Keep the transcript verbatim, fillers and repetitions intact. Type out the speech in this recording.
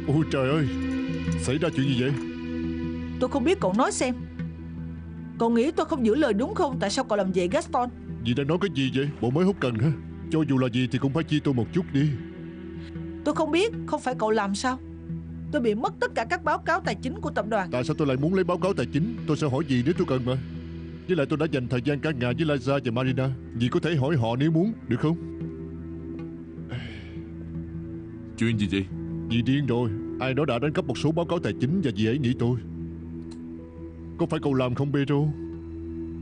Ôi trời ơi, xảy ra chuyện gì vậy? Tôi không biết, cậu nói xem. Cậu nghĩ tôi không giữ lời đúng không? Tại sao cậu làm vậy Gaston? Dì đang nói cái gì vậy? Bộ mới hút cần hả? Cho dù là gì thì cũng phải chia tôi một chút đi. Tôi không biết, không phải cậu làm sao? Tôi bị mất tất cả các báo cáo tài chính của tập đoàn. Tại sao tôi lại muốn lấy báo cáo tài chính? Tôi sẽ hỏi dì nếu tôi cần mà. Với lại tôi đã dành thời gian cả ngày với Liza và Marina. Dì có thể hỏi họ nếu muốn, được không? Chuyện gì vậy? Dì điên rồi. Ai đó đã đánh cắp một số báo cáo tài chính và dì ấy nghĩ tôi. Có phải cậu làm không, Pedro?